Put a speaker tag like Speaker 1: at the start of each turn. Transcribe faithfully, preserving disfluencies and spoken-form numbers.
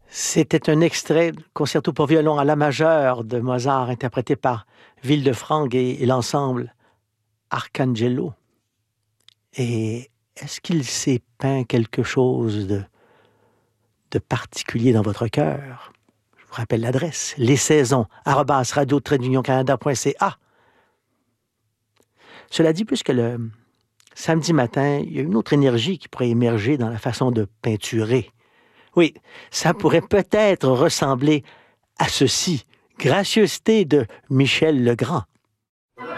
Speaker 1: C'était un extrait du concerto pour violon à la majeure de Mozart, interprété par Vildefranck et, et l'ensemble Arcangelo. Et est-ce qu'il s'est peint quelque chose de, de particulier dans votre cœur? Je vous rappelle l'adresse, les saisons, arobase radio tiret d'union canada point c a. Cela dit, puisque le samedi matin, il y a une autre énergie qui pourrait émerger dans la façon de peinturer. Oui, ça pourrait peut-être ressembler à ceci. Gracieuseté de Michel Legrand.